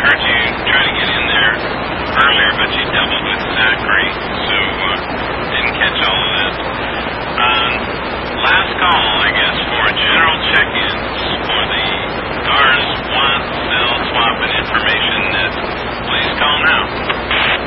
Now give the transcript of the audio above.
heard you try to get in there earlier, but you doubled with Zachary. So